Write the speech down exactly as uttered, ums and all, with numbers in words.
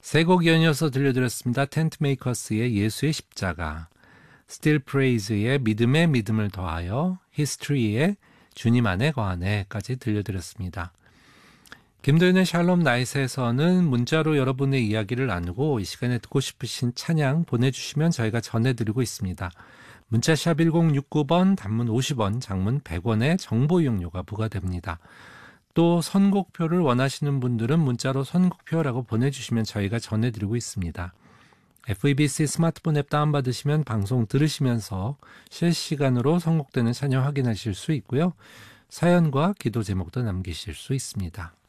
세 곡 이어서 들려드렸습니다. 텐트메이커스의 예수의 십자가, Still Praise의 믿음에 믿음을 더하여, History의 주님 안에 거하네까지 들려드렸습니다. 김도윤의 샬롬 나잇에서는 문자로 여러분의 이야기를 나누고 이 시간에 듣고 싶으신 찬양 보내주시면 저희가 전해드리고 있습니다. 문자샵 일공육구 번, 단문 오십 원, 장문 백 원의 정보 이용료가 부과됩니다. 또 선곡표를 원하시는 분들은 문자로 선곡표라고 보내주시면 저희가 전해드리고 있습니다. 에프이비씨 스마트폰 앱 다운받으시면 방송 들으시면서 실시간으로 선곡되는 찬양 확인하실 수 있고요. 사연과 기도 제목도 남기실 수 있습니다.